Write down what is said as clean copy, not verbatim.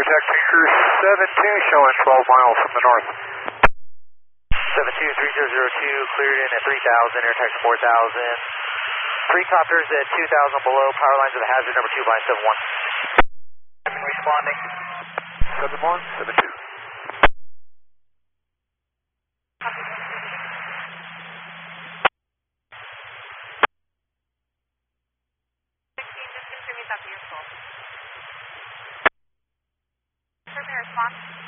contact Tinker 72 showing 12 miles from the north. 723002 cleared in at 3000, air taxi 4000. Three copters at 2000 below, power lines of the hazard number 2 by 71. Responding. 71, 72. Response.